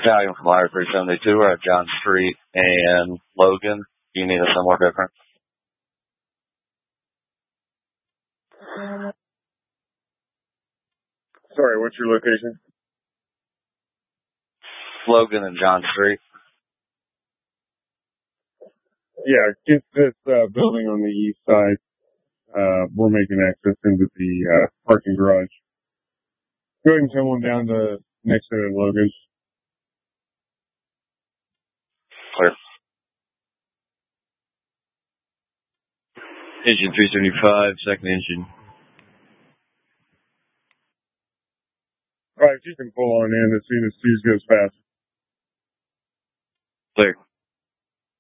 Italian Flyer 372. We're at John Street and Logan. Do you need us somewhere different? Sorry, what's your location? Logan and John Street. Yeah, get this building on the east side. We're making access into the parking garage. Go ahead and come on down to next to Logan. Clear. Engine 375, second engine. All right, you can pull on in as soon as Suze goes fast. Clear.